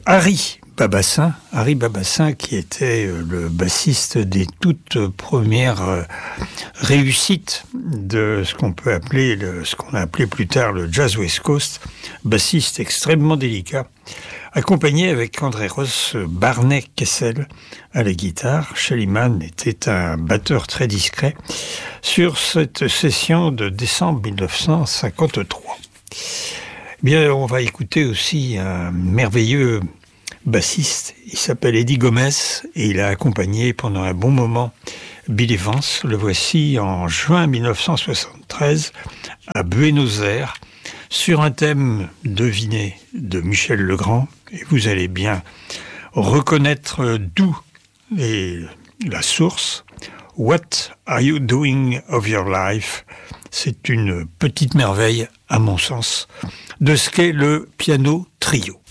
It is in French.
Harry Babassin qui était le bassiste des toutes premières réussites de ce qu'on peut appeler, ce qu'on a appelé plus tard le Jazz West Coast, bassiste extrêmement délicat, accompagné avec André Ross Barney Kessel à la guitare. Shaliman était un batteur très discret sur cette session de décembre 1953. Bien, on va écouter aussi un merveilleux bassiste. Il s'appelle Eddie Gomez et il a accompagné pendant un bon moment Bill Evans. Le voici en juin 1973 à Buenos Aires sur un thème deviné de Michel Legrand. Et vous allez bien reconnaître d'où est la source. What are you doing of your life? C'est une petite merveille, à mon sens, de ce qu'est le piano trio.